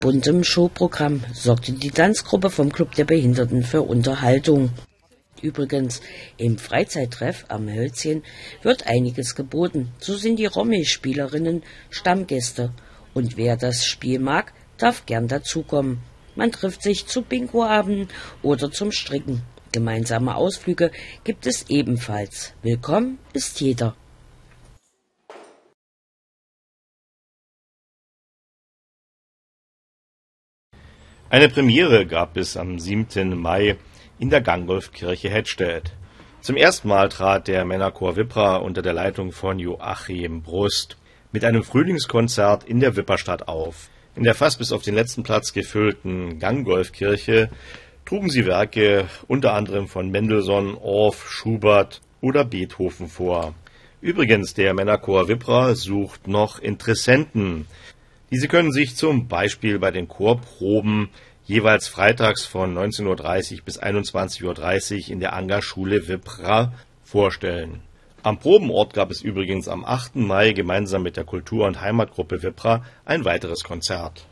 Buntem Showprogramm sorgte die Tanzgruppe vom Club der Behinderten für Unterhaltung. Übrigens, im Freizeittreff am Hölzchen wird einiges geboten. So sind die Romy-Spielerinnen Stammgäste. Und wer das Spiel mag, darf gern dazukommen. Man trifft sich zu Bingo-Abenden oder zum Stricken. Gemeinsame Ausflüge gibt es ebenfalls. Willkommen ist jeder. Eine Premiere gab es am 7. Mai in der Gangolfkirche Hettstedt. Zum ersten Mal trat der Männerchor Wippra unter der Leitung von Joachim Brust mit einem Frühlingskonzert in der Wipperstadt auf. In der fast bis auf den letzten Platz gefüllten Gangolfkirche trugen sie Werke unter anderem von Mendelssohn, Orff, Schubert oder Beethoven vor. Übrigens, der Männerchor Wippra sucht noch Interessenten. Diese können sich zum Beispiel bei den Chorproben jeweils freitags von 19:30 bis 21:30 in der Angerschule Wippra vorstellen. Am Probenort gab es übrigens am 8. Mai gemeinsam mit der Kultur- und Heimatgruppe Wippra ein weiteres Konzert.